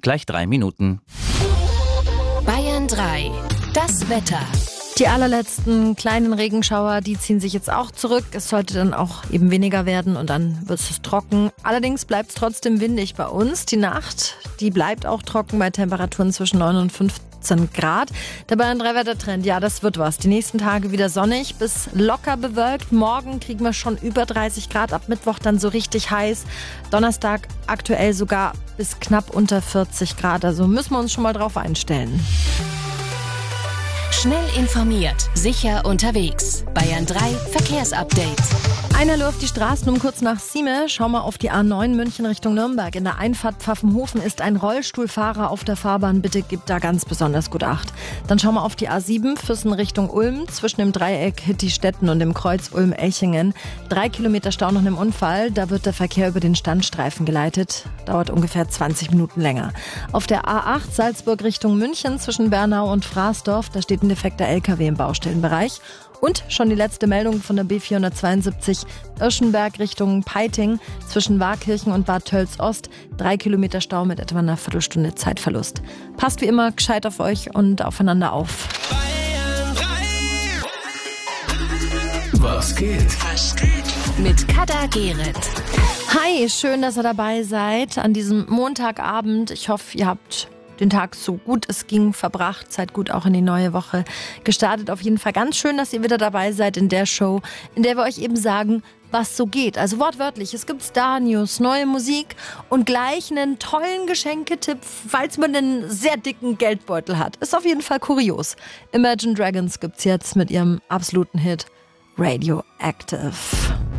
gleich 3 Minuten. Bayern 3. Das Wetter. Die allerletzten kleinen Regenschauer, die ziehen sich jetzt auch zurück. Es sollte dann auch eben weniger werden und dann wird es trocken. Allerdings bleibt es trotzdem windig bei uns. Die Nacht, die bleibt auch trocken bei Temperaturen zwischen 9 und 15 Grad. Der Bayern 3 Wettertrend, ja, das wird was. Die nächsten Tage wieder sonnig bis locker bewölkt. Morgen kriegen wir schon über 30 Grad, ab Mittwoch dann so richtig heiß. Donnerstag aktuell sogar bis knapp unter 40 Grad. Also müssen wir uns schon mal drauf einstellen. Schnell informiert, sicher unterwegs. Bayern 3 Verkehrsupdate. Einer läuft die Straßen um kurz nach 7. Schau mal auf die A9 München Richtung Nürnberg. In der Einfahrt Pfaffenhofen ist ein Rollstuhlfahrer auf der Fahrbahn. Bitte gib da ganz besonders gut Acht. Dann schau mal auf die A7 Füssen Richtung Ulm. Zwischen dem Dreieck Hitti-Stetten und dem Kreuz Ulm-Elchingen. 3 Kilometer Stau nach einem Unfall. Da wird der Verkehr über den Standstreifen geleitet. Dauert ungefähr 20 Minuten länger. Auf der A8 Salzburg Richtung München zwischen Bernau und Fraßdorf. Da steht ein defekter LKW im Baustellenbereich. Und schon die letzte Meldung von der B472 Irschenberg Richtung Peiting zwischen Waakirchen und Bad Tölz-Ost. 3 Kilometer Stau mit etwa einer Viertelstunde Zeitverlust. Passt wie immer gescheit auf euch und aufeinander auf. Was geht? Mit Kada Gerrit. Hi, schön, dass ihr dabei seid an diesem Montagabend. Ich hoffe, ihr habt den Tag so gut es ging verbracht, seid gut auch in die neue Woche gestartet. Auf jeden Fall ganz schön, dass ihr wieder dabei seid in der Show, in der wir euch eben sagen, was so geht. Also wortwörtlich, es gibt Star-News, neue Musik und gleich einen tollen Geschenketipp, falls man einen sehr dicken Geldbeutel hat. Ist auf jeden Fall kurios. Imagine Dragons gibt's jetzt mit ihrem absoluten Hit Radioactive.